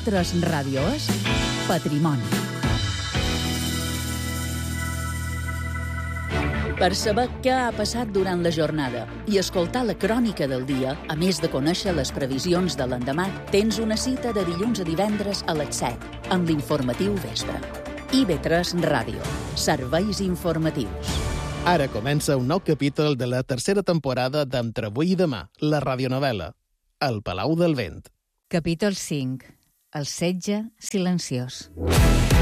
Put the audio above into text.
IB3 Ràdio és Patrimoni. Per saber què ha passat durant la jornada i escoltar la crònica del dia, a més de conèixer les previsions de l'endemà, tens una cita de dilluns a divendres a les 7 amb l'informatiu Vespre. IB3 Ràdio. Serveis informatius. Ara comença un nou capítol de la tercera temporada d'Entre avui i demà, la radionovel·la, El Palau del Vent. Capítol 5. El setge silenciós.